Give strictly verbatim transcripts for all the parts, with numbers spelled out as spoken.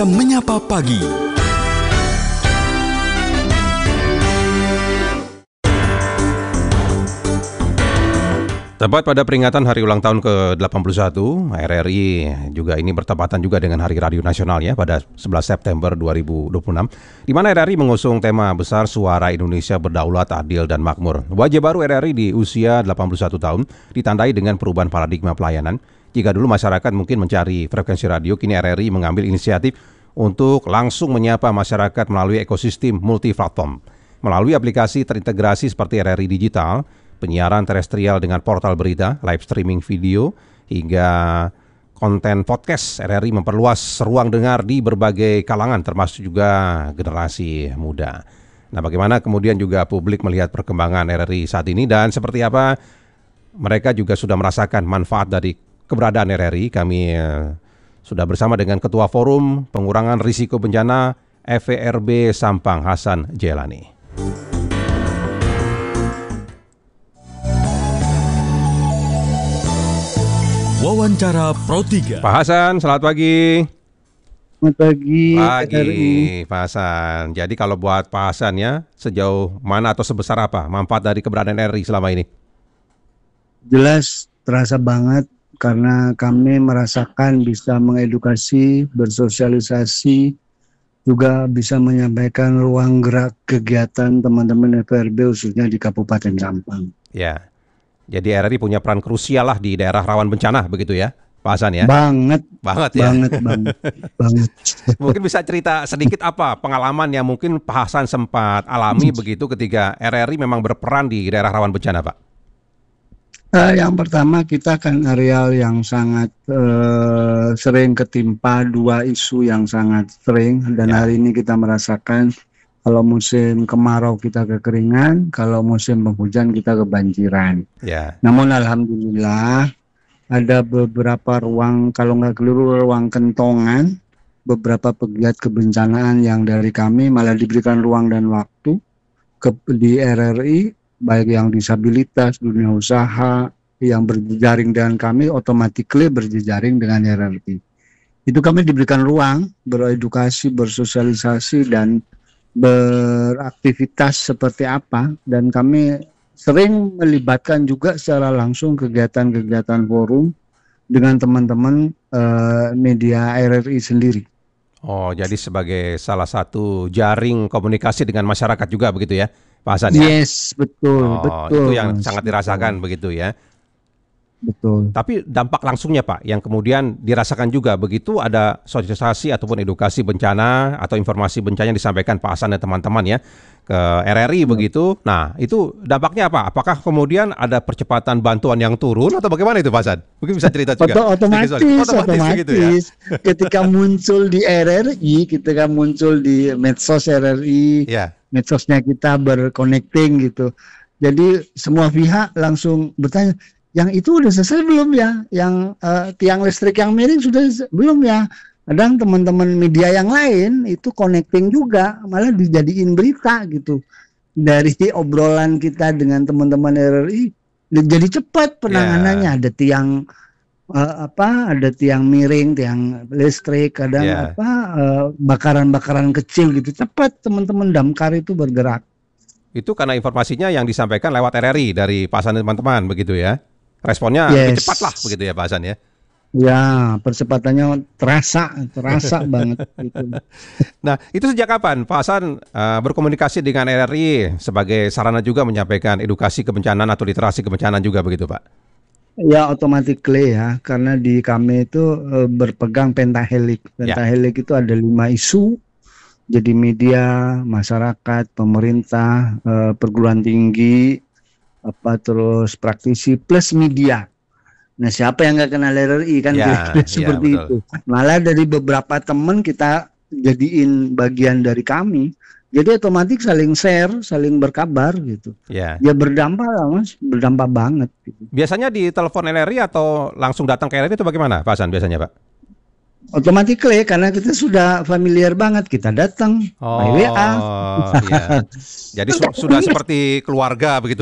Menyapa Pagi. Tepat pada peringatan hari ulang tahun ke delapan puluh satu, R R I juga ini bertepatan juga dengan Hari Radio Nasional ya pada sebelas September dua ribu dua puluh enam, di mana R R I mengusung tema besar Suara Indonesia Berdaulat, Adil, dan Makmur. Wajah baru R R I di usia delapan puluh satu tahun ditandai dengan perubahan paradigma pelayanan. Jika dulu masyarakat mungkin mencari frekuensi radio, kini R R I mengambil inisiatif untuk langsung menyapa masyarakat melalui ekosistem multi-platform. Melalui aplikasi terintegrasi seperti R R I Digital, penyiaran terestrial dengan portal berita, live streaming video, hingga konten podcast, R R I memperluas ruang dengar di berbagai kalangan, termasuk juga generasi muda. Nah, bagaimana kemudian juga publik melihat perkembangan R R I saat ini dan seperti apa mereka juga sudah merasakan manfaat dari keberadaan R R I? Kami eh, sudah bersama dengan Ketua Forum Pengurangan Risiko Bencana F E R B Sampang, Hasan Jelani. Wawancara Pro tiga. Pak Hasan, selamat pagi. Selamat pagi. Pagi, Pak Hasan. Jadi kalau buat Pak Hasan ya, sejauh mana atau sebesar apa manfaat dari keberadaan R R I selama ini? Jelas terasa banget karena kami merasakan bisa mengedukasi, bersosialisasi, juga bisa menyampaikan ruang gerak kegiatan teman-teman F E R B khususnya di Kabupaten Sampang. Ya. Jadi R R I punya peran krusial lah di daerah rawan bencana, begitu ya, Pak Hasan ya? Banget, banget ya. Banget, banget, banget. Mungkin bisa cerita sedikit apa pengalaman yang mungkin Pak Hasan sempat alami begitu ketika R R I memang berperan di daerah rawan bencana, Pak? Uh, yang pertama, kita kan areal yang sangat uh, sering ketimpa dua isu yang sangat sering, dan ya. Hari ini kita merasakan kalau musim kemarau kita kekeringan, kalau musim penghujan kita kebanjiran. Ya. Namun alhamdulillah ada beberapa ruang, kalau nggak keliru ruang kentongan, beberapa pegiat kebencanaan yang dari kami malah diberikan ruang dan waktu ke, di R R I, baik yang disabilitas, dunia usaha, yang berjejaring dengan kami, otomatis berjejaring dengan R R I. Itu kami diberikan ruang, beredukasi, bersosialisasi, dan beraktivitas seperti apa, dan kami sering melibatkan juga secara langsung kegiatan-kegiatan forum dengan teman-teman uh, media R R I sendiri. Oh, jadi sebagai salah satu jaring komunikasi dengan masyarakat juga begitu ya, Pak Hasan ya? Yes, betul, oh, betul. Itu yang Mas, sangat dirasakan betul. Begitu ya. Betul. Tapi dampak langsungnya Pak, yang kemudian dirasakan juga begitu ada sosialisasi ataupun edukasi bencana atau informasi bencana yang disampaikan Pak Hasan dan teman-teman ya ke R R I begitu. Nah, itu dampaknya apa? Apakah kemudian ada percepatan bantuan yang turun atau bagaimana itu Pak Hasan? Mungkin bisa cerita juga. Otomatis, otomatis, otomatis gitu ya? Ketika muncul di R R I, ketika muncul di medsos R R I, yeah. medsosnya kita berconnecting gitu. Jadi semua pihak langsung bertanya, yang itu udah selesai belum ya? Yang uh, tiang listrik yang miring sudah belum ya? Kadang teman-teman media yang lain itu connecting juga, malah dijadiin berita gitu. Dari obrolan kita dengan teman-teman R R I, jadi cepat penanganannya. Yeah. Ada tiang uh, apa? Ada tiang miring, tiang listrik, kadang yeah. apa? Uh, bakaran-bakaran kecil gitu. Cepat teman-teman damkar itu bergerak. Itu karena informasinya yang disampaikan lewat R R I dari Pak Hasan dan teman-teman begitu ya? Responnya yes. lebih cepat lah begitu ya Pak Hasan ya? Ya, percepatannya terasa, terasa banget gitu. Nah, itu sejak kapan Pak Hasan uh, berkomunikasi dengan R R I sebagai sarana juga menyampaikan edukasi kebencanaan atau literasi kebencanaan juga begitu Pak? Ya, otomatis ya, karena di kami itu uh, berpegang pentahelik. Pentahelik ya. Itu ada lima isu, jadi media, masyarakat, pemerintah, uh, perguruan tinggi, apa terus praktisi plus media. Nah, siapa yang nggak kenal R R I kan ya, kira-kira seperti ya, itu. Malah dari beberapa teman kita jadiin bagian dari kami. Jadi otomatis saling share, saling berkabar gitu. Ya, ya berdampak lah Mas, berdampak banget. Gitu. Biasanya di telepon R R I atau langsung datang ke R R I itu bagaimana Pak Hasan biasanya Pak? Otomatis karena kita sudah familiar banget, kita datang oh, by W A. Iya. Jadi su- sudah seperti keluarga begitulah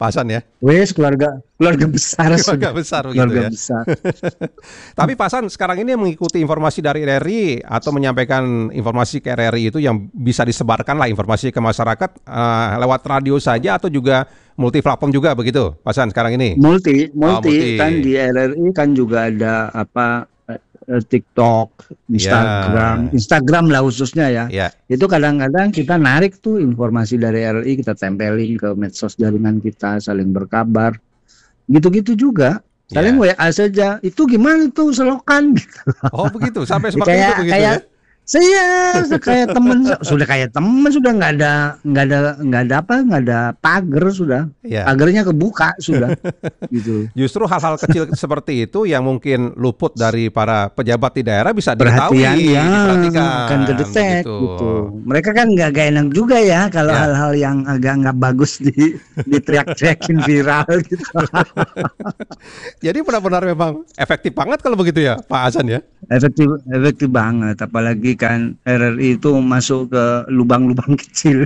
Pak Hasan ya. Wes keluarga keluarga besar. Keluarga besar begitu keluarga ya. besar. Tapi Pak Hasan sekarang ini mengikuti informasi dari R R I atau menyampaikan informasi ke R R I itu yang bisa disebarkan lah informasi ke masyarakat uh, lewat radio saja atau juga multi platform juga begitu, Pak Hasan sekarang ini? Multi, multi, oh, multi. Kan di R R I kan juga ada apa TikTok, Instagram, yeah. Instagram lah khususnya ya. Yeah. Itu kadang-kadang kita narik tuh informasi dari R R I, kita tempelin ke medsos jaringan kita, saling berkabar. Gitu-gitu juga. Saling yeah. W A saja. Itu gimana tuh selokan gitu. Oh begitu, sampai seperti kayak, itu begitu kayak, ya. Saya kayak temen, sudah kayak temen, sudah nggak ada nggak ada nggak ada apa nggak ada pagar sudah, yeah. pagarnya kebuka sudah, gitu. Justru hal-hal kecil seperti itu yang mungkin luput dari para pejabat di daerah bisa perhatian, diketahui, ya, diperhatikan, kan kedetek, gitu. gitu. Mereka kan nggak gak enak juga ya kalau yeah. hal-hal yang agak nggak bagus di diteriak-teriakin viral gitu. Jadi benar-benar memang efektif banget kalau begitu ya, Pak Hasan ya. Efektif, efektif banget, apalagi kan R R I itu masuk ke lubang-lubang kecil.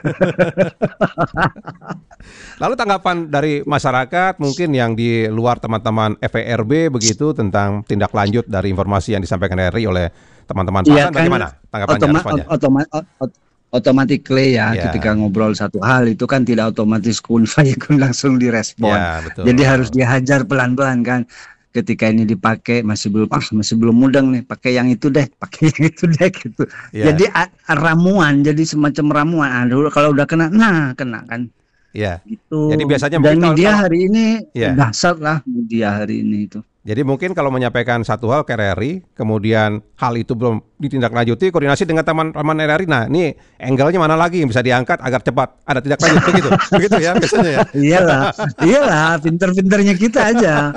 Lalu tanggapan dari masyarakat mungkin yang di luar teman-teman F E R B begitu tentang tindak lanjut dari informasi yang disampaikan R R I oleh teman-teman Pak Hasan, kan bagaimana tanggapannya? Otoma- otoma- ot- Otomatikly ya, yeah. ketika ngobrol satu hal itu kan tidak otomatis kun fayakun langsung direspon. Yeah, betul. Jadi harus dihajar pelan-pelan kan. Ketika ini dipakai masih belum ah masih belum mudeng nih, pakai yang itu deh, pakai yang itu deh gitu. Yeah. Jadi a- ramuan, jadi semacam ramuan. Aduh, kalau udah kena, nah kena kan. Iya. Yeah. Gitu. Jadi biasanya dan media kalau, hari ini yeah. dahsyat lah media hari ini itu. Jadi mungkin kalau menyampaikan satu hal ke R R I, kemudian hal itu belum ditindaklanjuti, koordinasi dengan teman-teman R R I. Nah, ini angle-nya mana lagi yang bisa diangkat agar cepat ada tindak lanjut begitu. Begitu ya biasanya ya. Iyalah, iyalah, pinter-pinternya kita aja.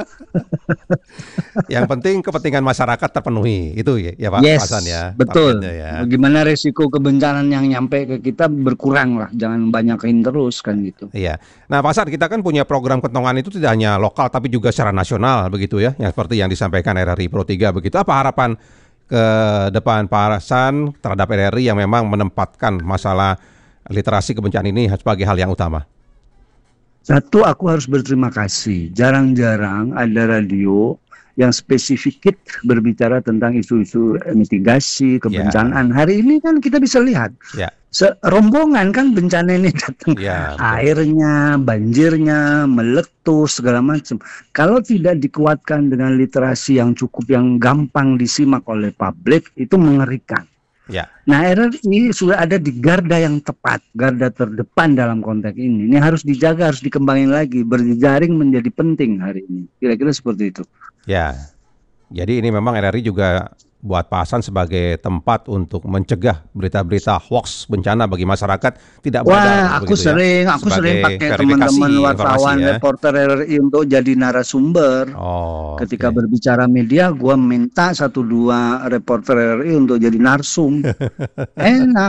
Yang penting kepentingan masyarakat terpenuhi, itu ya, ya Pak yes, Hasan ya. Betul. Ya. Bagaimana resiko kebencanaan yang nyampe ke kita berkurang lah, jangan banyakin terus kan gitu. Iya. Nah, Pak Hasan, kita kan punya program kentongan itu tidak hanya lokal tapi juga secara nasional begitu ya. Yang seperti yang disampaikan R R I Pro tiga begitu. Apa harapan ke depan Pak Hasan terhadap R R I yang memang menempatkan masalah literasi kebencanaan ini sebagai hal yang utama? Satu, aku harus berterima kasih. Jarang-jarang ada radio yang spesifik berbicara tentang isu-isu mitigasi kebencanaan. Yeah. Hari ini kan kita bisa lihat. Yeah. Rombongan kan bencana ini datang, ya, airnya, banjirnya, meletus segala macam. Kalau tidak dikuatkan dengan literasi yang cukup, yang gampang disimak oleh publik, itu mengerikan. Ya. Nah, R R I sudah ada di garda yang tepat, garda terdepan dalam konteks ini. Ini harus dijaga, harus dikembangin lagi. Berjejaring menjadi penting hari ini. Kira-kira seperti itu. Ya. Jadi ini memang R R I juga buat Pak Hasan sebagai tempat untuk mencegah berita-berita hoax bencana bagi masyarakat tidak beredar. Wah, aku sering, ya. aku sering pakai teman-teman wartawan, ya. Reporter R R I untuk jadi narasumber. Oh, ketika okay. berbicara media, gua minta satu dua reporter R R I untuk jadi narsum. Enak.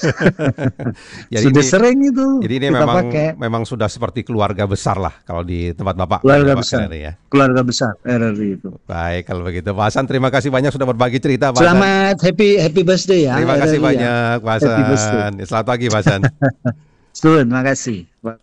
Jadi sudah ini, sering itu. Jadi ini memang pakai. memang sudah seperti keluarga besar lah kalau di tempat Bapak. Keluarga Bapak besar. R R I, ya. Keluarga besar R R I itu. Baik, kalau begitu Pak Hasan, terima kasih banyak sudah berbagi cerita Pak. Selamat Hasan. happy happy birthday ya. Terima kasih banyak Pak Hasan. Selamat pagi Pak Hasan. Terima kasih.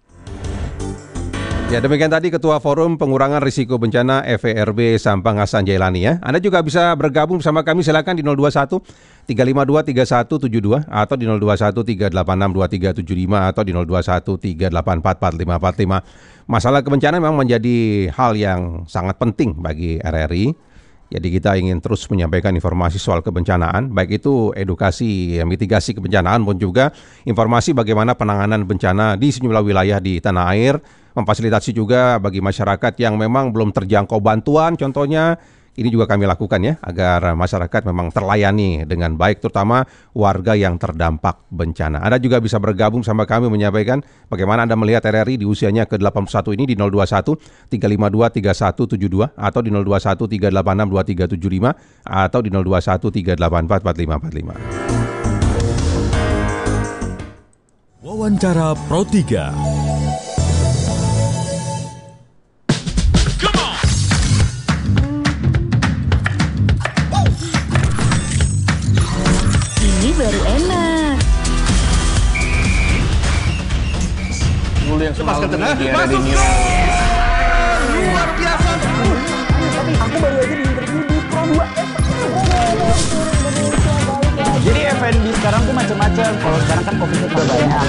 Ya, demikian tadi Ketua Forum Pengurangan Risiko Bencana F E R B Sampang Hasan Jailani ya. Anda juga bisa bergabung bersama kami, silakan di nol dua satu tiga lima dua tiga satu tujuh dua atau di nol dua satu tiga delapan enam dua tiga tujuh lima atau di nol dua satu tiga delapan empat empat lima empat lima. Masalah kebencanaan memang menjadi hal yang sangat penting bagi R R I. Jadi kita ingin terus menyampaikan informasi soal kebencanaan, baik itu edukasi, mitigasi kebencanaan pun juga informasi bagaimana penanganan bencana di sejumlah wilayah di tanah air, memfasilitasi juga bagi masyarakat yang memang belum terjangkau bantuan, contohnya ini juga kami lakukan ya, agar masyarakat memang terlayani dengan baik, terutama warga yang terdampak bencana. Anda juga bisa bergabung sama kami menyampaikan bagaimana Anda melihat R R I di usianya ke delapan puluh satu ini di nol dua satu tiga lima dua tiga satu tujuh dua atau di nol dua satu tiga delapan enam dua tiga tujuh lima atau di nol dua satu tiga delapan empat empat lima empat lima. Wawancara Pro tiga. Baru enak. dulu yang semalam di R R I News. Luar biasa. Aku baru aja di interview di Pro dua. Jadi F and B sekarang tuh macam-macam. Kalau sekarang kan kopinya juga banyak.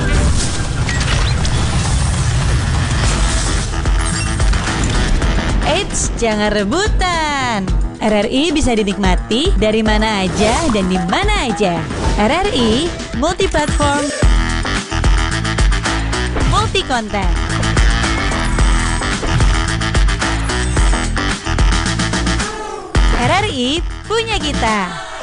Eits, jangan rebutan. R R I bisa dinikmati dari mana aja dan di mana aja. R R I multi platform, multi konten. R R I punya kita.